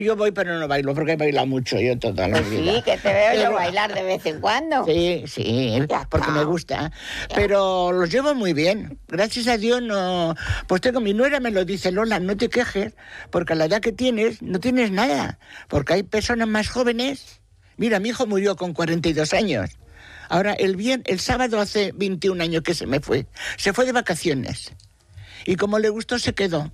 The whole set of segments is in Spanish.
Yo voy, pero no bailo, porque he bailado mucho yo toda la vida. Sí, que te veo yo bailar de vez en cuando. Sí, porque me gusta. Pero los llevo muy bien. Gracias a Dios no... Pues tengo mi nuera, me lo dice, Lola, no te quejes, porque a la edad que tienes, no tienes nada. Porque hay personas más jóvenes. Mira, mi hijo murió con 42 años. Ahora, el sábado hace 21 años que se me fue. Se fue de vacaciones. Y como le gustó, se quedó.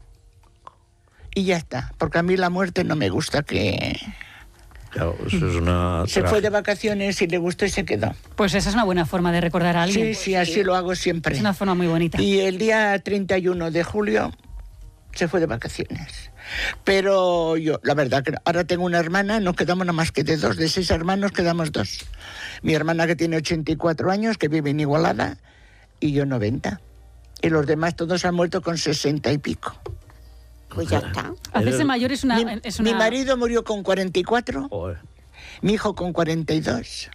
Y ya está, porque a mí la muerte no me gusta que... Claro, eso es una... Se fue de vacaciones y le gustó y se quedó. Pues esa es una buena forma de recordar a alguien. Sí, así lo hago siempre. Es una forma muy bonita. Y el día 31 de julio se fue de vacaciones. Pero yo, la verdad, que ahora tengo una hermana, nos quedamos nada más que de 2, de 6 hermanos quedamos 2. Mi hermana que tiene 84 años, que vive en Igualada, y yo 90. Y los demás todos han muerto con 60 y pico. Pues ya está. Hacerse mayor es una... Mi marido murió con 44, Joder. mi hijo con 42.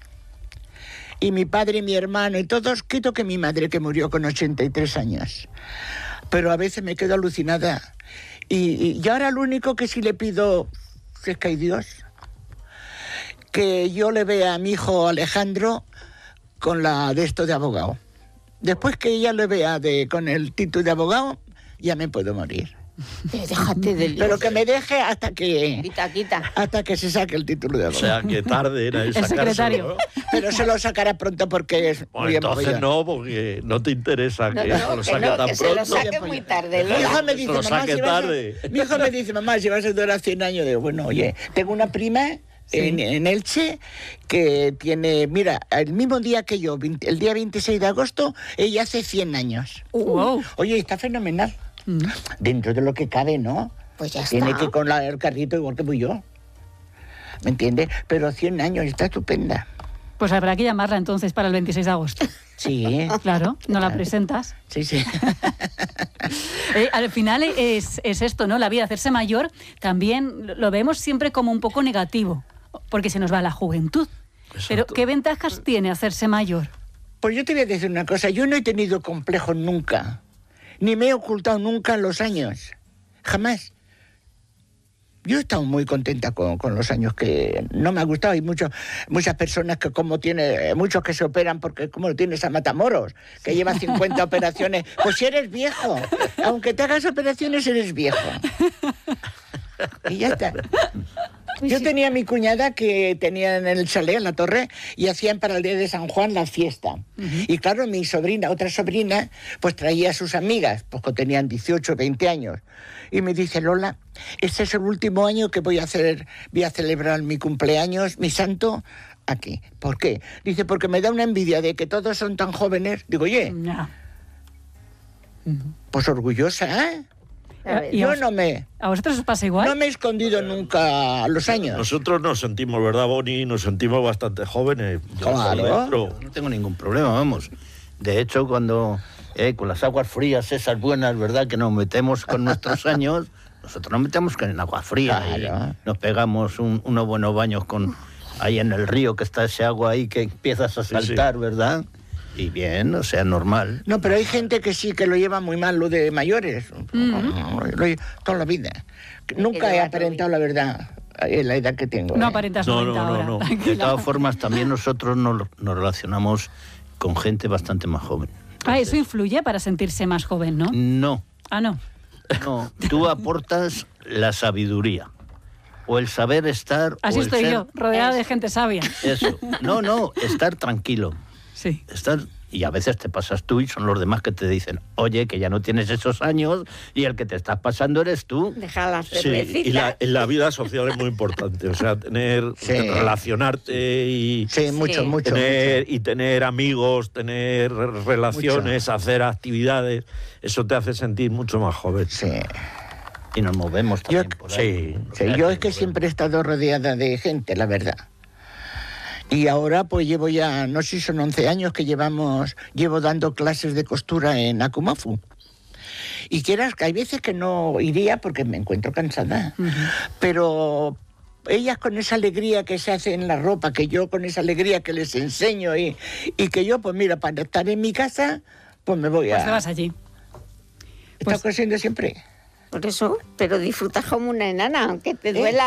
Y mi padre y mi hermano y todos, quito que mi madre que murió con 83 años. Pero a veces me quedo alucinada. Y ahora lo único que sí le pido, si es que hay Dios, que yo le vea a mi hijo Alejandro con la de esto de abogado. Después que ella le vea con el título de abogado, ya me puedo morir. Déjate de lío. Pero que me deje hasta que... Quita. Hasta que se saque el título de O abogado. sea, que tarde era El sacárselo, secretario. ¿no? Pero se lo sacará pronto porque es Bueno, muy entonces emocionante. no, porque no te interesa que No, lo saque tan que se pronto. lo saque muy tarde. Mi hijo me Que se dice, lo mamá, saque tarde. Mi hijo me dice, mamá, si vas a durar 100 años. Digo, bueno, oye, tengo una prima en Elche que tiene, mira, el mismo día que yo, el día 26 de agosto, ella hace 100 años. Wow. Oye, está fenomenal. Dentro de lo que cabe, ¿no? Pues ya Tiene está. que ir con el carrito igual que voy yo. ¿Me entiendes? Pero 100 años, está estupenda. Pues habrá que llamarla entonces para el 26 de agosto. Sí. Claro, no la presentas. Sí. Al final es esto, ¿no? La vida, hacerse mayor, también lo vemos siempre como un poco negativo, porque se nos va la juventud. Exacto. Pero, ¿qué ventajas tiene hacerse mayor? Pues yo te voy a decir una cosa, yo no he tenido complejos nunca, ni me he ocultado nunca en los años, jamás. Yo he estado muy contenta con los años que no me ha gustado. Hay muchas personas que muchos que se operan porque como lo tienes a Matamoros, que lleva 50 operaciones. Pues si eres viejo, aunque te hagas operaciones eres viejo. Y ya está. Yo tenía a mi cuñada que tenía en el chalet, en la torre, y hacían para el día de San Juan la fiesta. Y claro, mi sobrina, otra sobrina, pues traía a sus amigas, pues que tenían 18, 20 años. Y me dice, Lola, este es el último año que voy a celebrar mi cumpleaños, mi santo, aquí. ¿Por qué? Dice, porque me da una envidia de que todos son tan jóvenes. Digo, oye, Ya. pues orgullosa, ¿eh? ¿Y Yo ¿A vosotros os pasa igual? no me he escondido nunca los años. Nosotros nos sentimos, ¿verdad, Boni? Nos sentimos bastante jóvenes. Claro. Dentro. No tengo ningún problema, vamos. De hecho, cuando con las aguas frías esas buenas, ¿verdad?, que nos metemos con nuestros años, nosotros nos metemos en agua fría. Claro. Y nos pegamos unos buenos baños ahí en el río, que está ese agua ahí que empiezas a saltar, ¿verdad? Y bien, o sea, normal. No, pero hay gente que sí que lo lleva muy mal, lo de mayores. Toda la vida. Nunca he aparentado la verdad en la edad que tengo. No aparentas 90 ahora. no. De todas formas, también nosotros nos relacionamos con gente bastante más joven. Eso influye para sentirse más joven, ¿no? No, Ah, no. no. Tú aportas la sabiduría o el saber estar. Así o el estoy ser- yo, rodeada de gente sabia. Eso. No, estar tranquilo. Sí. Y a veces te pasas tú y son los demás que te dicen, oye, que ya no tienes esos años y el que te estás pasando eres tú. Deja la Sí, cervecita. y la vida social es muy importante. O sea, relacionarte y... Sí, mucho. tener amigos, tener relaciones, hacer actividades, eso te hace sentir mucho más joven. Sí. Y nos movemos también por ahí. Sí, yo es que siempre he estado rodeada de gente, la verdad. Y ahora pues llevo ya, no sé si son 11 años que llevo dando clases de costura en Akumafu. Y quieras que hay veces que no iría porque me encuentro cansada. Pero ellas con esa alegría que se hace en la ropa, que yo con esa alegría que les enseño y que yo, pues mira, para estar en mi casa, pues me voy Pues te vas allí. Estoy cosiendo siempre. Por eso, pero disfrutas como una enana, aunque te duela.